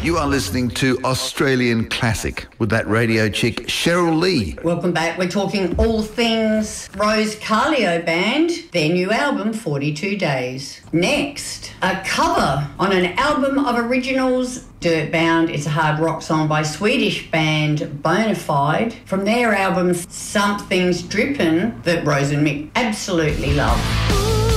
You are listening to Australian Classic with that radio chick, Cheryl Lee. Welcome back. We're talking all things Rose Carlio Band, their new album, 42 Days. Next, a cover on an album of originals, Dirtbound. It's a hard rock song by Swedish band Bonafide from their album Something's Drippin' that Rose and Mick absolutely love.